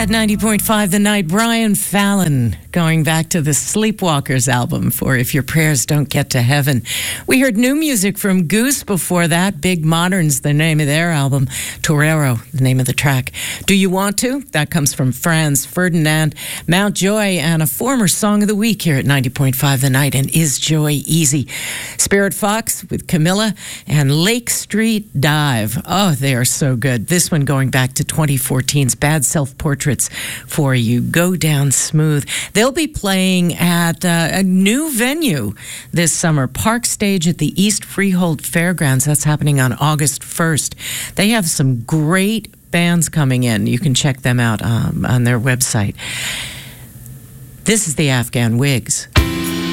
At 90.5 The Night, Brian Fallon, going back to the Sleepwalkers album for If Your Prayers Don't Get to Heaven. We heard new music from Goose before that. Big Modern's the name of their album. Torero, the name of the track. Do You Want To? That comes from Franz Ferdinand. Mountjoy, and a former Song of the Week here at 90.5 The Night, and Is Joy Easy? Spirit Fox with Camilla and Lake Street Dive. Oh, they are so good. This one going back to 2014's Bad Self-Portraits for You Go Down Smooth. They'll be playing at a new venue this summer, Park Stage at the East Freehold Fairgrounds. That's happening on August 1st. They have some great bands coming in. You can check them out on their website. This is the Afghan Wigs.